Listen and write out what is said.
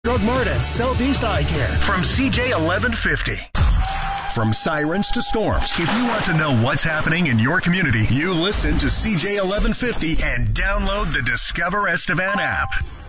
Drug Mart and Southeast Eye Care. From CJ 1150. From sirens to storms, if you want to know what's happening in your community, you listen to CJ 1150 and download the Discover Estevan app.